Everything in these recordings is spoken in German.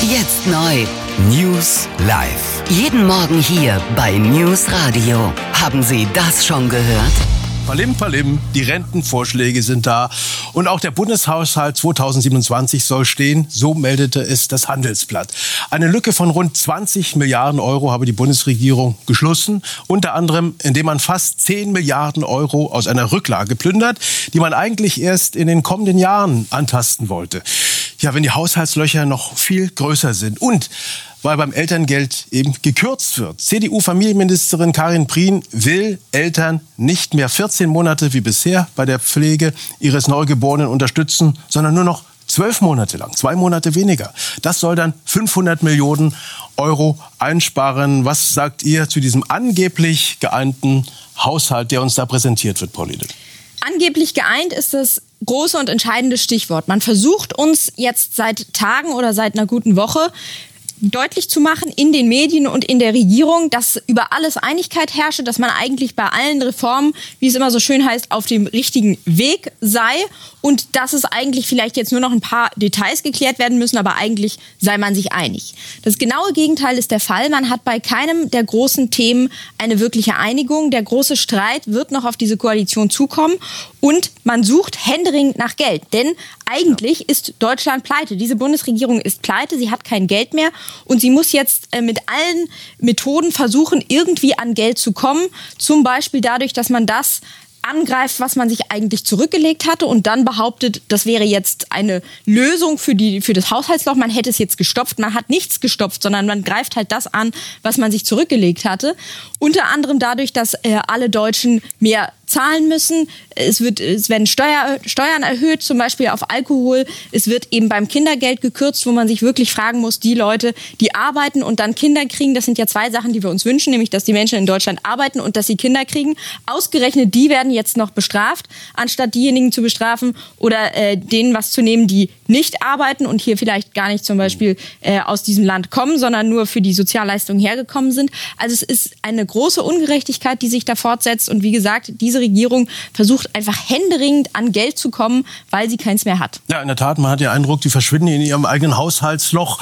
Jetzt neu. News live. Jeden Morgen hier bei News Radio. Haben Sie das schon gehört? Palim, palim, die Rentenvorschläge sind da. Und auch der Bundeshaushalt 2027 soll stehen, so meldete es das Handelsblatt. Eine Lücke von rund 20 Milliarden Euro habe die Bundesregierung geschlossen. Unter anderem, indem man fast 10 Milliarden Euro aus einer Rücklage plündert, die man eigentlich erst in den kommenden Jahren antasten wollte. Ja, wenn die Haushaltslöcher noch viel größer sind und weil beim Elterngeld eben gekürzt wird. CDU-Familienministerin Karin Prien will Eltern nicht mehr 14 Monate wie bisher bei der Pflege ihres Neugeborenen unterstützen, sondern nur noch 12 Monate lang, 2 Monate weniger. Das soll dann 500 Millionen Euro einsparen. Was sagt ihr zu diesem angeblich geeinten Haushalt, der uns da präsentiert wird, Pauline? Angeblich geeint ist das große und entscheidende Stichwort. Man versucht uns jetzt seit Tagen oder seit einer guten Woche deutlich zu machen in den Medien und in der Regierung, dass über alles Einigkeit herrsche, dass man eigentlich bei allen Reformen, wie es immer so schön heißt, auf dem richtigen Weg sei und dass es eigentlich vielleicht jetzt nur noch ein paar Details geklärt werden müssen, aber eigentlich sei man sich einig. Das genaue Gegenteil ist der Fall. Man hat bei keinem der großen Themen eine wirkliche Einigung. Der große Streit wird noch auf diese Koalition zukommen und man sucht händeringend nach Geld. Denn eigentlich ist Deutschland pleite. Diese Bundesregierung ist pleite, sie hat kein Geld mehr und sie muss jetzt mit allen Methoden versuchen, irgendwie an Geld zu kommen. Zum Beispiel dadurch, dass man das angreift, was man sich eigentlich zurückgelegt hatte und dann behauptet, das wäre jetzt eine Lösung für das Haushaltsloch. Man hätte es jetzt gestopft. Man hat nichts gestopft, sondern man greift halt das an, was man sich zurückgelegt hatte. Unter anderem dadurch, dass alle Deutschen mehr zahlen müssen. Es werden Steuern erhöht, zum Beispiel auf Alkohol. Es wird eben beim Kindergeld gekürzt, wo man sich wirklich fragen muss, die Leute, die arbeiten und dann Kinder kriegen, das sind ja 2 Sachen, die wir uns wünschen, nämlich, dass die Menschen in Deutschland arbeiten und dass sie Kinder kriegen. Ausgerechnet die werden jetzt noch bestraft, anstatt diejenigen zu bestrafen oder denen was zu nehmen, die nicht arbeiten und hier vielleicht gar nicht zum Beispiel aus diesem Land kommen, sondern nur für die Sozialleistungen hergekommen sind. Also es ist eine große Ungerechtigkeit, die sich da fortsetzt und wie gesagt, diese Regierung versucht einfach händeringend an Geld zu kommen, weil sie keins mehr hat. Ja, in der Tat, man hat den Eindruck, die verschwinden in ihrem eigenen Haushaltsloch.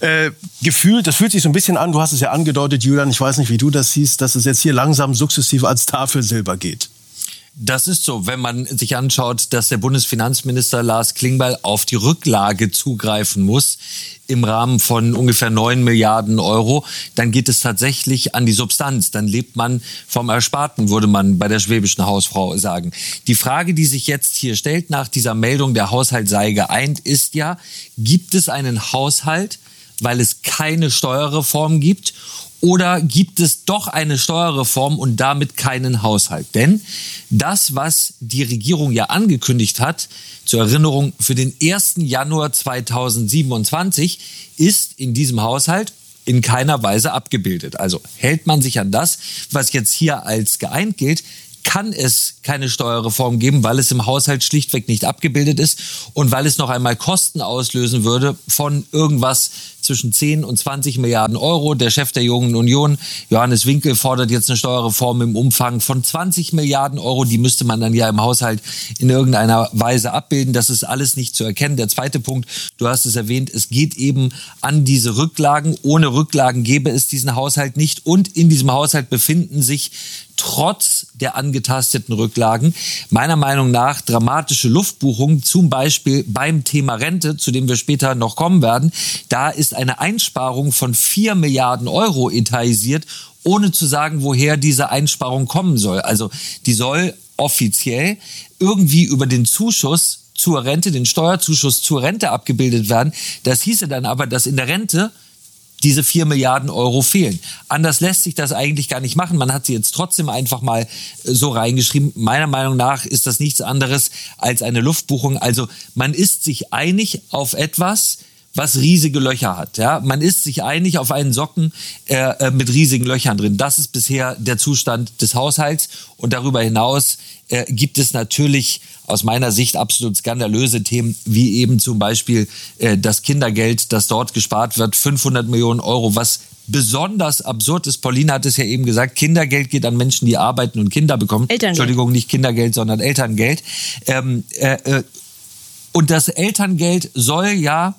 Gefühlt, das fühlt sich so ein bisschen an, du hast es ja angedeutet, Julian, ich weiß nicht, wie du das siehst, dass es jetzt hier langsam sukzessive als Tafelsilber geht. Das ist so, wenn man sich anschaut, dass der Bundesfinanzminister Lars Klingbeil auf die Rücklage zugreifen muss im Rahmen von ungefähr 9 Milliarden Euro, dann geht es tatsächlich an die Substanz. Dann lebt man vom Ersparten, würde man bei der schwäbischen Hausfrau sagen. Die Frage, die sich jetzt hier stellt nach dieser Meldung, der Haushalt sei geeint, ist ja, gibt es einen Haushalt, weil es keine Steuerreform gibt? Oder gibt es doch eine Steuerreform und damit keinen Haushalt? Denn das, was die Regierung ja angekündigt hat, zur Erinnerung für den 1. Januar 2027, ist in diesem Haushalt in keiner Weise abgebildet. Also hält man sich an das, was jetzt hier als geeint gilt, kann es keine Steuerreform geben, weil es im Haushalt schlichtweg nicht abgebildet ist und weil es noch einmal Kosten auslösen würde von irgendwas zwischen 10 und 20 Milliarden Euro. Der Chef der Jungen Union, Johannes Winkel, fordert jetzt eine Steuerreform im Umfang von 20 Milliarden Euro. Die müsste man dann ja im Haushalt in irgendeiner Weise abbilden. Das ist alles nicht zu erkennen. Der zweite Punkt, du hast es erwähnt, es geht eben an diese Rücklagen. Ohne Rücklagen gäbe es diesen Haushalt nicht. Und in diesem Haushalt befinden sich trotz der angetasteten Rücklagen meiner Meinung nach dramatische Luftbuchungen, zum Beispiel beim Thema Rente, zu dem wir später noch kommen werden. Da ist eine Einsparung von 4 Milliarden Euro etatisiert, ohne zu sagen, woher diese Einsparung kommen soll. Also die soll offiziell irgendwie über den Zuschuss zur Rente, den Steuerzuschuss zur Rente abgebildet werden. Das hieße dann aber, dass in der Rente diese 4 Milliarden Euro fehlen. Anders lässt sich das eigentlich gar nicht machen. Man hat sie jetzt trotzdem einfach mal so reingeschrieben. Meiner Meinung nach ist das nichts anderes als eine Luftbuchung. Also man ist sich einig auf etwas, was riesige Löcher hat. Ja? Man ist sich einig auf einen Socken mit riesigen Löchern drin. Das ist bisher der Zustand des Haushalts. Und darüber hinaus gibt es natürlich aus meiner Sicht absolut skandalöse Themen, wie eben zum Beispiel das Kindergeld, das dort gespart wird, 500 Millionen Euro, was besonders absurd ist. Pauline hat es ja eben gesagt, Kindergeld geht an Menschen, die arbeiten und Kinder bekommen. Elterngeld. Entschuldigung, nicht Kindergeld, sondern Elterngeld. Und das Elterngeld soll ja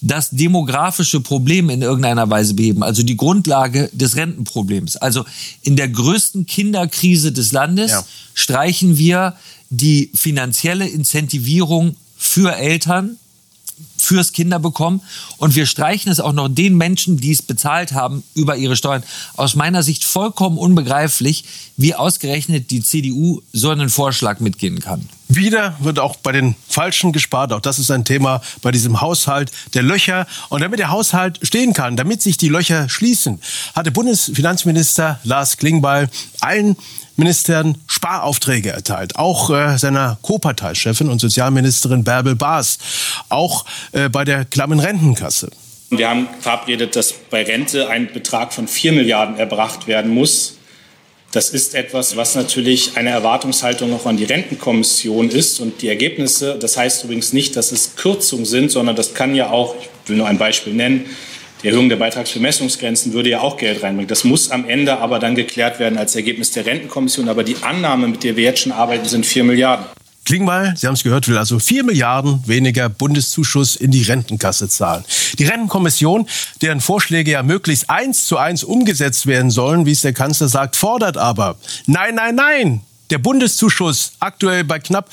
das demografische Problem in irgendeiner Weise beheben, also die Grundlage des Rentenproblems. Also in der größten Kinderkrise des Landes streichen wir die finanzielle Incentivierung für Eltern, fürs Kinderbekommen, und wir streichen es auch noch den Menschen, die es bezahlt haben, über ihre Steuern. Aus meiner Sicht vollkommen unbegreiflich, wie ausgerechnet die CDU so einen Vorschlag mitgehen kann. Wieder wird auch bei den Falschen gespart. Auch das ist ein Thema bei diesem Haushalt der Löcher. Und damit der Haushalt stehen kann, damit sich die Löcher schließen, hatte Bundesfinanzminister Lars Klingbeil allen Ministern Sparaufträge erteilt. Auch seiner Co-Parteichefin und Sozialministerin Bärbel Baas. Auch bei der klammen Rentenkasse. Wir haben verabredet, dass bei Rente ein Betrag von 4 Milliarden erbracht werden muss. Das ist etwas, was natürlich eine Erwartungshaltung auch an die Rentenkommission ist. Und die Ergebnisse, das heißt übrigens nicht, dass es Kürzungen sind, sondern das kann ja auch, ich will nur ein Beispiel nennen, die Erhöhung der Beitragsbemessungsgrenzen würde ja auch Geld reinbringen. Das muss am Ende aber dann geklärt werden als Ergebnis der Rentenkommission. Aber die Annahme, mit der wir jetzt schon arbeiten, sind 4 Milliarden. Klingbeil, Sie haben es gehört, will also 4 Milliarden weniger Bundeszuschuss in die Rentenkasse zahlen. Die Rentenkommission, deren Vorschläge ja möglichst 1:1 umgesetzt werden sollen, wie es der Kanzler sagt, fordert aber: Nein, nein, nein! Der Bundeszuschuss, aktuell bei knapp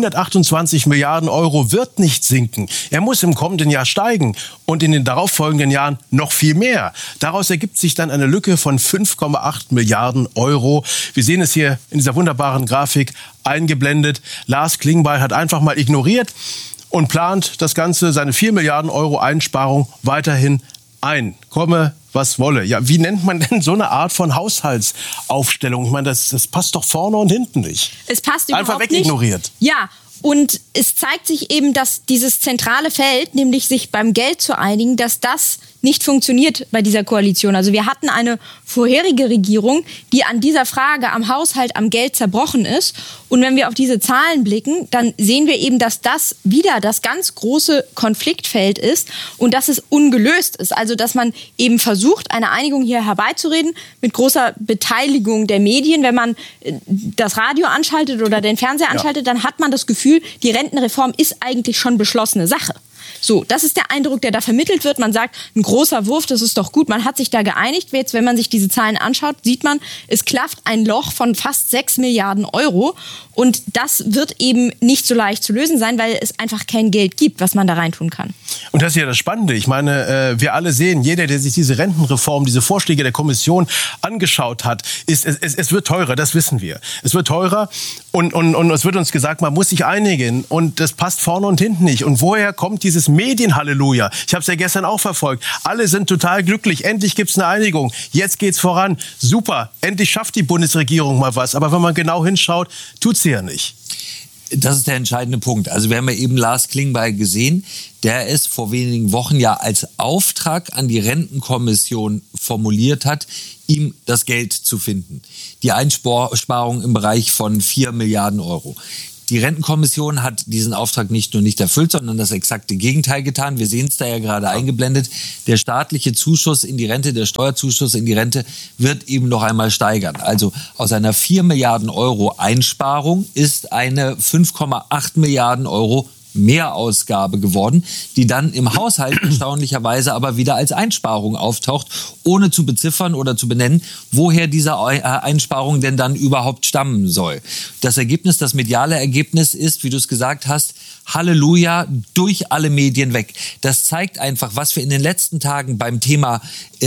128 Milliarden Euro, wird nicht sinken. Er muss im kommenden Jahr steigen und in den darauffolgenden Jahren noch viel mehr. Daraus ergibt sich dann eine Lücke von 5,8 Milliarden Euro. Wir sehen es hier in dieser wunderbaren Grafik eingeblendet. Lars Klingbeil hat einfach mal ignoriert und plant das Ganze, seine 4 Milliarden Euro Einsparung, weiterhin ein. Komme, was wolle. Ja, wie nennt man denn so eine Art von Haushaltsaufstellung? Ich meine, das passt doch vorne und hinten nicht. Es passt überhaupt einfach wegignoriert. Nicht. Ja, und es zeigt sich eben, dass dieses zentrale Feld, nämlich sich beim Geld zu einigen, dass das nicht funktioniert bei dieser Koalition. Also wir hatten eine vorherige Regierung, die an dieser Frage am Haushalt, am Geld zerbrochen ist. Und wenn wir auf diese Zahlen blicken, dann sehen wir eben, dass das wieder das ganz große Konfliktfeld ist und dass es ungelöst ist. Also dass man eben versucht, eine Einigung hier herbeizureden mit großer Beteiligung der Medien. Wenn man das Radio anschaltet oder den Fernseher anschaltet, dann hat man das Gefühl, die Rentenreform ist eigentlich schon beschlossene Sache. So, das ist der Eindruck, der da vermittelt wird. Man sagt, ein großer Wurf, das ist doch gut. Man hat sich da geeinigt. Jetzt, wenn man sich diese Zahlen anschaut, sieht man, es klafft ein Loch von fast 6 Milliarden Euro. Und das wird eben nicht so leicht zu lösen sein, weil es einfach kein Geld gibt, was man da reintun kann. Und das ist ja das Spannende. Ich meine, wir alle sehen, jeder, der sich diese Rentenreform, diese Vorschläge der Kommission angeschaut hat, es wird teurer, das wissen wir. Es wird teurer und es wird uns gesagt, man muss sich einigen und das passt vorne und hinten nicht. Und woher kommt dieses Medienhalleluja? Ich habe es ja gestern auch verfolgt. Alle sind total glücklich. Endlich gibt es eine Einigung. Jetzt geht's voran. Super. Endlich schafft die Bundesregierung mal was. Aber wenn man genau hinschaut, tut's sie ja nicht. Das ist der entscheidende Punkt. Also wir haben ja eben Lars Klingbeil gesehen, der es vor wenigen Wochen ja als Auftrag an die Rentenkommission formuliert hat, ihm das Geld zu finden. Die Einsparung im Bereich von 4 Milliarden Euro. Die Rentenkommission hat diesen Auftrag nicht nur nicht erfüllt, sondern das exakte Gegenteil getan. Wir sehen es da ja gerade eingeblendet. Der staatliche Zuschuss in die Rente, der Steuerzuschuss in die Rente wird eben noch einmal steigern. Also aus einer 4 Milliarden Euro Einsparung ist eine 5,8 Milliarden Euro Mehrausgabe geworden, die dann im Haushalt erstaunlicherweise aber wieder als Einsparung auftaucht, ohne zu beziffern oder zu benennen, woher diese Einsparung denn dann überhaupt stammen soll. Das Ergebnis, das mediale Ergebnis ist, wie du es gesagt hast, Halleluja, durch alle Medien weg. Das zeigt einfach, was wir in den letzten Tagen beim Thema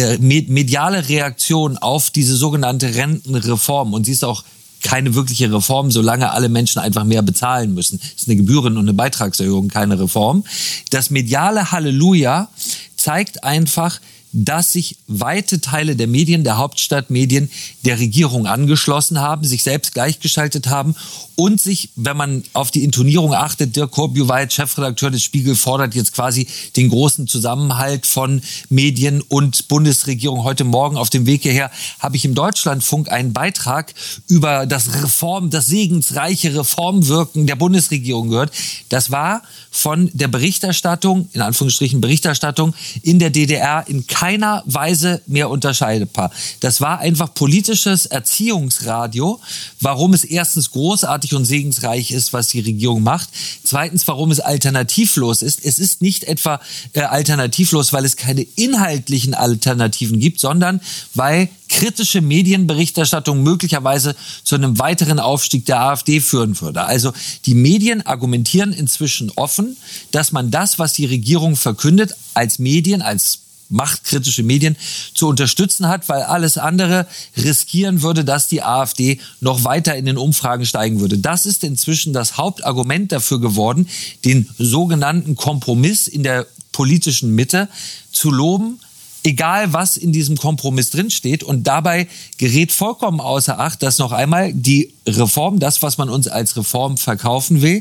mediale Reaktion auf diese sogenannte Rentenreform, und sie ist auch keine wirkliche Reform, solange alle Menschen einfach mehr bezahlen müssen. Das ist eine Gebühren- und eine Beitragserhöhung, keine Reform. Das mediale Halleluja zeigt einfach, dass sich weite Teile der Medien, der Hauptstadtmedien, der Regierung angeschlossen haben, sich selbst gleichgeschaltet haben und sich, wenn man auf die Intonierung achtet, Dirk Korb-Juweit, Chefredakteur des Spiegel, fordert jetzt quasi den großen Zusammenhalt von Medien und Bundesregierung. Heute Morgen auf dem Weg hierher habe ich im Deutschlandfunk einen Beitrag über das segensreiche Reformwirken der Bundesregierung gehört. Das war von der Berichterstattung, in Anführungsstrichen Berichterstattung, in der DDR in keinem keiner Weise mehr unterscheidbar. Das war einfach politisches Erziehungsradio, warum es erstens großartig und segensreich ist, was die Regierung macht. Zweitens, warum es alternativlos ist. Es ist nicht etwa alternativlos, weil es keine inhaltlichen Alternativen gibt, sondern weil kritische Medienberichterstattung möglicherweise zu einem weiteren Aufstieg der AfD führen würde. Also die Medien argumentieren inzwischen offen, dass man das, was die Regierung verkündet, als Medien, als machtkritische Medien zu unterstützen hat, weil alles andere riskieren würde, dass die AfD noch weiter in den Umfragen steigen würde. Das ist inzwischen das Hauptargument dafür geworden, den sogenannten Kompromiss in der politischen Mitte zu loben, egal was in diesem Kompromiss drinsteht. Und dabei gerät vollkommen außer Acht, dass noch einmal die Reform, das, was man uns als Reform verkaufen will,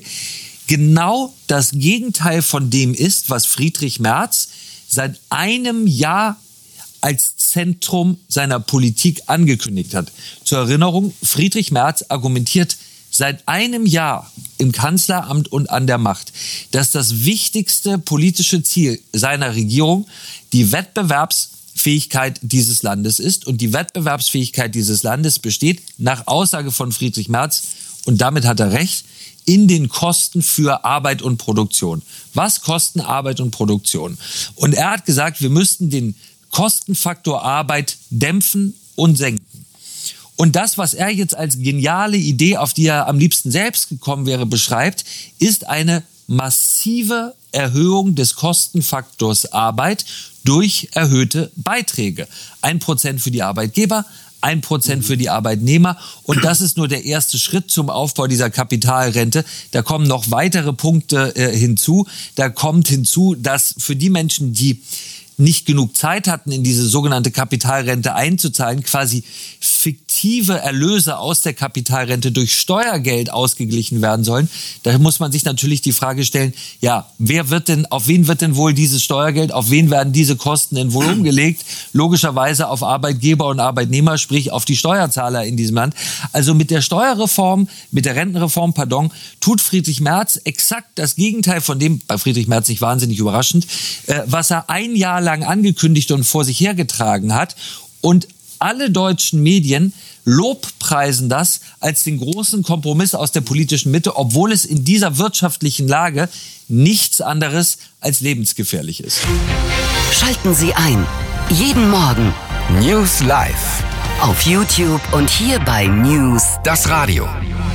genau das Gegenteil von dem ist, was Friedrich Merz seit einem Jahr als Zentrum seiner Politik angekündigt hat. Zur Erinnerung, Friedrich Merz argumentiert seit einem Jahr im Kanzleramt und an der Macht, dass das wichtigste politische Ziel seiner Regierung die Wettbewerbsfähigkeit dieses Landes ist. Und die Wettbewerbsfähigkeit dieses Landes besteht, nach Aussage von Friedrich Merz, und damit hat er recht, in den Kosten für Arbeit und Produktion. Was kosten Arbeit und Produktion? Und er hat gesagt, wir müssten den Kostenfaktor Arbeit dämpfen und senken. Und das, was er jetzt als geniale Idee, auf die er am liebsten selbst gekommen wäre, beschreibt, ist eine massive Erhöhung des Kostenfaktors Arbeit durch erhöhte Beiträge. 1% für die Arbeitgeber, 1% für die Arbeitnehmer. Und das ist nur der erste Schritt zum Aufbau dieser Kapitalrente. Da kommen noch weitere Punkte hinzu. Da kommt hinzu, dass für die Menschen, die nicht genug Zeit hatten, in diese sogenannte Kapitalrente einzuzahlen, quasi fiktive Erlöse aus der Kapitalrente durch Steuergeld ausgeglichen werden sollen. Da muss man sich natürlich die Frage stellen, ja, auf wen wird denn wohl dieses Steuergeld, auf wen werden diese Kosten denn wohl umgelegt? Logischerweise auf Arbeitgeber und Arbeitnehmer, sprich auf die Steuerzahler in diesem Land. Also mit der Steuerreform, mit der Rentenreform, tut Friedrich Merz exakt das Gegenteil von dem, bei Friedrich Merz nicht wahnsinnig überraschend, was er ein Jahr lang angekündigt und vor sich hergetragen hat. Und alle deutschen Medien lobpreisen das als den großen Kompromiss aus der politischen Mitte, obwohl es in dieser wirtschaftlichen Lage nichts anderes als lebensgefährlich ist. Schalten Sie ein. Jeden Morgen. News Live. Auf YouTube und hier bei News. Das Radio.